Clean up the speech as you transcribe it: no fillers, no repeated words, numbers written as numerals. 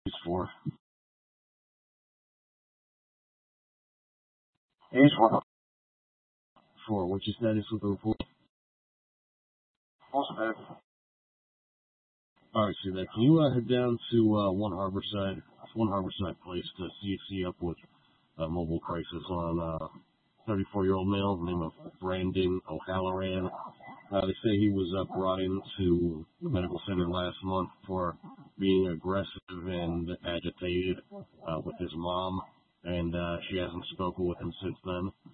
for. He's for what you said is with the report. Alright, see that. Can you head down to One Harborside? It's One Harborside Place to see up with mobile crisis on 34-year-old male, the name of Brandon O'Halloran. They say he was brought into the medical center last month for being aggressive and agitated with his mom, and she hasn't spoken with him since then.